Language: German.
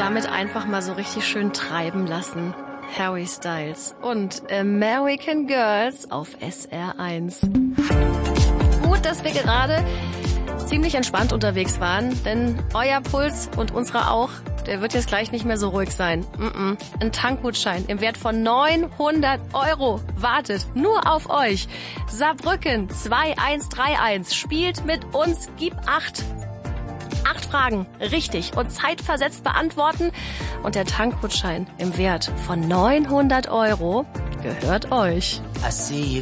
damit einfach mal so richtig schön treiben lassen. Harry Styles und American Girls auf SR1. Gut, dass wir gerade ziemlich entspannt unterwegs waren, denn euer Puls und unserer auch, der wird jetzt gleich nicht mehr so ruhig sein. Ein Tankgutschein im Wert von 900 € wartet nur auf euch. Saarbrücken 2131 spielt mit uns, gib 8 Fragen richtig und zeitversetzt beantworten und der Tankgutschein im Wert von 900 € gehört euch. I see you